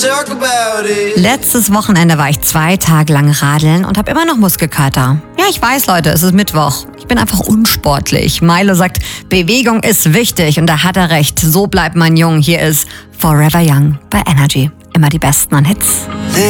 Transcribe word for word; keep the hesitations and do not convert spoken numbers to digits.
talk about it. Letztes Wochenende war ich zwei Tage lang radeln und habe immer noch Muskelkater. Ja, ich weiß, Leute, es ist Mittwoch. Ich bin einfach unsportlich. Milo sagt, Bewegung ist wichtig und da hat er recht. So bleibt man jung. Hier ist Forever Young bei Energy. Immer die Besten an Hits.